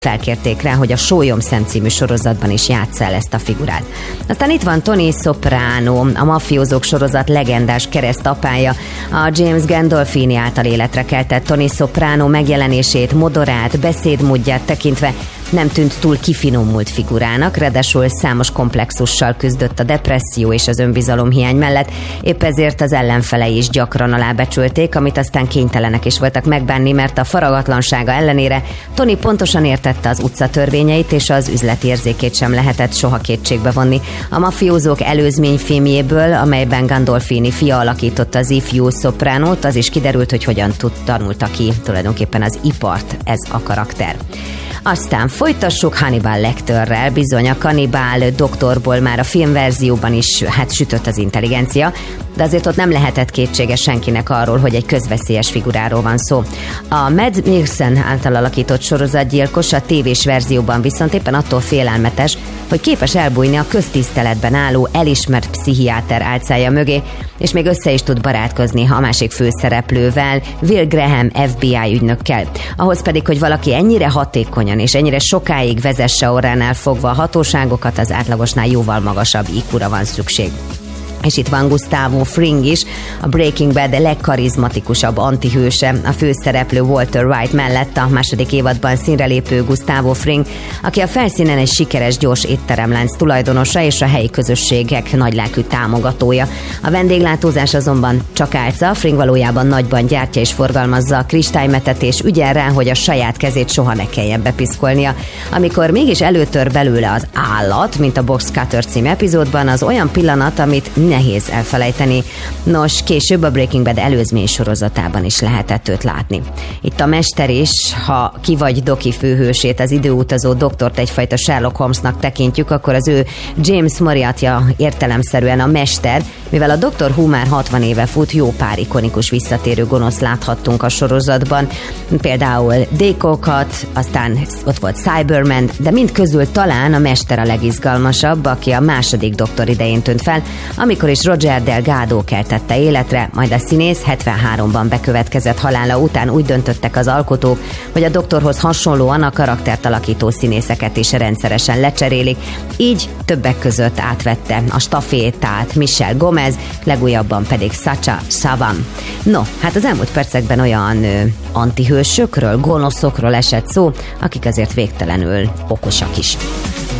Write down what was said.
felkérték rá, hogy a Sólyomszem című sorozatban is játsza el ezt a figurát. Aztán itt van Tony Soprano, a Mafiózók sorozat legendás keresztapája. A James Gandolfini által életre keltett Tony Soprano megjelenését, modorát, beszédmódját tekintve nem tűnt túl kifinomult figurának, ráadásul számos komplexussal küzdött a depresszió és az önbizalomhiány mellett, épp ezért az ellenfelei is gyakran alábecsülték, amit aztán kénytelenek is voltak megbánni, mert a faragatlansága ellenére Tony pontosan értette az utcatörvényeit, és az üzleti érzékét sem lehetett soha kétségbe vonni. A Mafiózók előzményfilmjéből, amelyben Gandolfini fia alakította az ifjú Sopranót, az is kiderült, hogy hogyan tanulta ki tulajdonképpen az ipart ez a karakter. Aztán folytassuk Hannibal Lecterrel, bizony a kannibál doktorból már a filmverzióban is sütött az intelligencia, de azért ott nem lehetett kétsége senkinek arról, hogy egy közveszélyes figuráról van szó. A Mads Mikkelsen által alakított sorozatgyilkos a tévés verzióban viszont éppen attól félelmetes, hogy képes elbújni a köztiszteletben álló elismert pszichiáter álcája mögé, és még össze is tud barátkozni a másik főszereplővel, Will Graham FBI ügynökkel. Ahhoz pedig, hogy valaki ennyire hatékonyan és ennyire sokáig vezesse orránál fogva a hatóságokat, az átlagosnál jóval magasabb IQ-ra van szükség. És itt van Gustavo Fring is, a Breaking Bad legkarizmatikusabb antihőse, a főszereplő Walter White mellett a második évadban színre lépő Gustavo Fring, aki a felszínen egy sikeres, gyors étteremlánc tulajdonosa és a helyi közösségek nagylelkű támogatója. A vendéglátózás azonban csak álca, Fring valójában nagyban gyártja és forgalmazza a kristálymetet, és ügyel rá, hogy a saját kezét soha ne kelljen bepiszkolnia. Amikor mégis előtör belőle az állat, mint a Box Cutter című epizódban, az olyan pillanat, amit nehéz elfelejteni. Nos, később a Breaking Bad előzmény sorozatában is lehetett őt látni. Itt a mester is, ha ki vagy Doki főhősét, az időutazó doktort egyfajta Sherlock Holmesnak tekintjük, akkor az ő James Moriarty-ja értelemszerűen a mester, mivel a Dr. Who már 60 éve fut, jó pár ikonikus visszatérő gonosz láthattunk a sorozatban, például Dékokat, aztán ott volt Cyberman, de mind közül talán a mester a legizgalmasabb, aki a második doktor idején tűnt fel, amikor is Roger Delgado keltette életre, majd a színész 73-ban bekövetkezett halála után úgy döntöttek az alkotók, hogy a doktorhoz hasonlóan a karaktert alakító színészeket is rendszeresen lecserélik, így többek között átvette a stafétát Michelle Gomez, legújabban pedig Sacha Savam. No, hát az elmúlt percekben olyan antihősökről, gonoszokról esett szó, akik azért végtelenül okosak is.